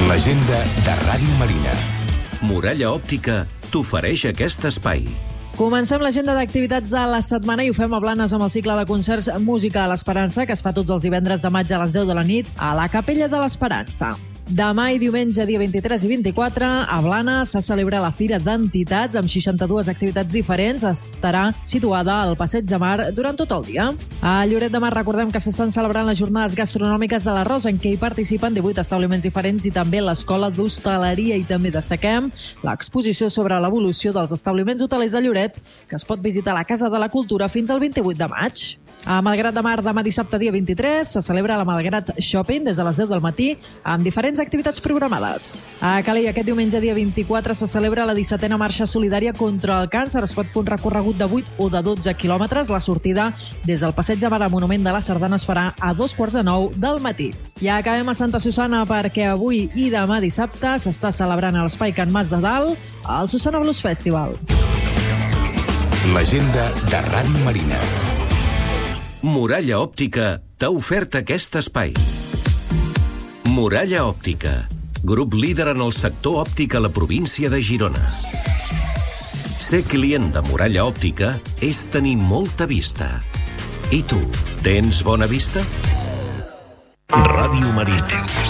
L'agenda de Ràdio Marina. Muralla Òptica t'ofereix aquest espai. Comencem l'agenda d'activitats de la setmana i ho fem a Blanes amb el cicle de concerts Música a l'Esperança, que es fa tots els divendres de maig a les 10 de la nit a la Capella de l'Esperança. Demà i diumenge, dia 23 i 24, a Blanes se celebra la Fira d'Entitats amb 62 activitats diferents. Estarà situada al Passeig de Mar durant tot el dia. A Lloret de Mar recordem que s'estan celebrant les jornades gastronòmiques de l'Arròs, en què hi participen 18 establiments diferents i també l'Escola d'Hostaleria, i també destaquem l'exposició sobre l'evolució dels establiments hotelers de Lloret, que es pot visitar a la Casa de la Cultura fins al 28 de maig. A Malgrat de Mar, demà dissabte, dia 23, se celebra la Malgrat Shopping des de les 10 del matí amb diferents activitats programades. A Calella, aquest diumenge, dia 24, se celebra la 17a Marxa Solidària contra el Càncer. Es pot fer un recorregut de 8 o de 12 quilòmetres. La sortida des del Passeig de Mar al Monument de la Sardana es farà a 2:45 del matí. I acabem a Santa Susanna perquè avui i demà dissabte s'està celebrant a l'Espai Can Mas de Dalt el Susana Blues Festival. L'agenda de Ràdio Marina. Muralla Òptica t'ha ofert aquest espai. Muralla Òptica, grup líder en el sector òptic a la província de Girona. Ser client de Muralla Òptica és tenir molta vista. I tu, tens bona vista? Ràdio Marina.